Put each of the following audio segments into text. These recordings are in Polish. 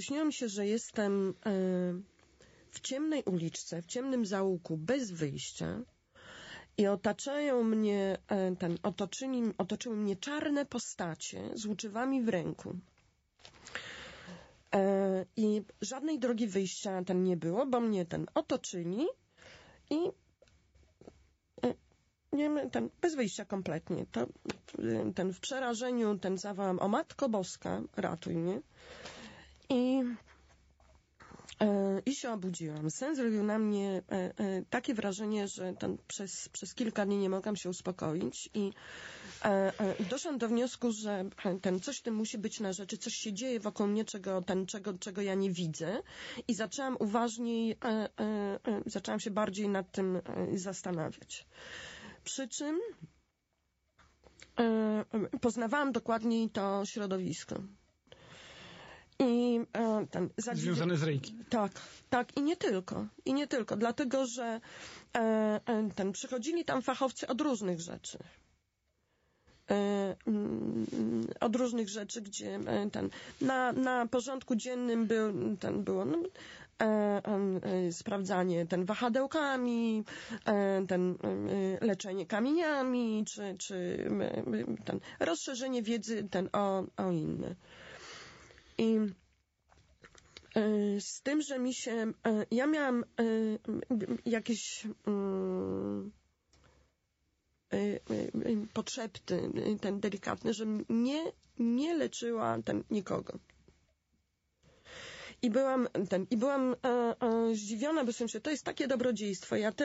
przyśniło mi się, że jestem w ciemnej uliczce, w ciemnym zaułku, bez wyjścia i otaczają mnie, otoczyły mnie czarne postacie z łuczywami w ręku. I żadnej drogi wyjścia nie było, bo mnie otoczyli i bez wyjścia kompletnie. To, w przerażeniu zawołam: o Matko Boska, ratuj mnie. I się obudziłam. Sen zrobił na mnie takie wrażenie, że przez kilka dni nie mogłam się uspokoić i doszłam do wniosku, że coś w tym musi być na rzeczy, coś się dzieje wokół mnie, czego ja nie widzę, i zaczęłam uważniej, zaczęłam się bardziej nad tym zastanawiać. Przy czym poznawałam dokładniej to środowisko. I związane z Reiki. Tak, i nie tylko, dlatego, że przychodzili tam fachowcy od różnych rzeczy. Gdzie na porządku dziennym było sprawdzanie wahadełkami, leczenie kamieniami, czy rozszerzenie wiedzy o inne. I z tym, że ja miałam jakieś podszepty delikatne, że nie leczyła nikogo. I byłam zdziwiona, bo że to jest takie dobrodziejstwo. Ja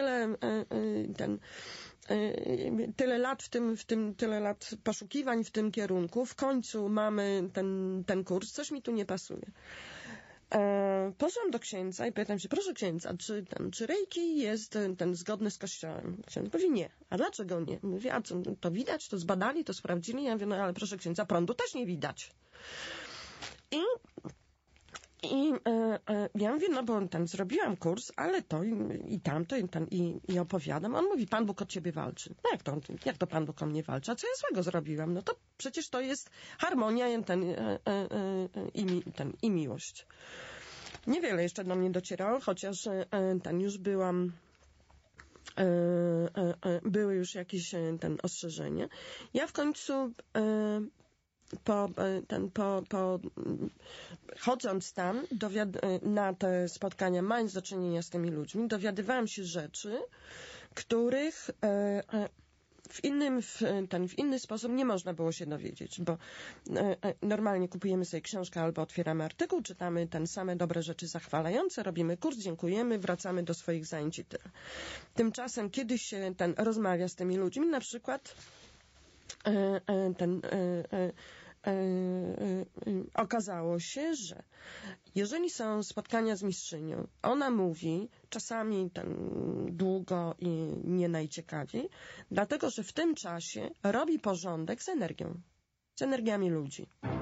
tyle lat tyle lat poszukiwań w tym kierunku. W końcu mamy ten kurs. Coś mi tu nie pasuje. Poszłam do księdza i pytam się: proszę księdza, czy Reiki jest zgodny z Kościołem? Ksiądz mówi: nie. A dlaczego nie? Mówię: a co, to widać, to zbadali, to sprawdzili? Ja mówię: no ale proszę księdza, prądu też nie widać. I ja mówię: no bo zrobiłam kurs, ale to i tamto, i opowiadam. On mówi: Pan Bóg od ciebie walczy. No jak to Pan Bóg o mnie walczy? A co ja złego zrobiłam? No to przecież to jest harmonia i miłość. Niewiele jeszcze do mnie docierało, chociaż już byłam, były już jakieś ostrzeżenia. Ja w końcu chodząc tam na te spotkania, mając do czynienia z tymi ludźmi, dowiadywałam się rzeczy, których w inny sposób nie można było się dowiedzieć, bo normalnie kupujemy sobie książkę albo otwieramy artykuł, czytamy same dobre rzeczy zachwalające, robimy kurs, dziękujemy, wracamy do swoich zajęć i tyle. Tymczasem, kiedy się rozmawia z tymi ludźmi, na przykład okazało się, że jeżeli są spotkania z mistrzynią, ona mówi czasami długo i nie najciekawiej, dlatego że w tym czasie robi porządek z energiami ludzi.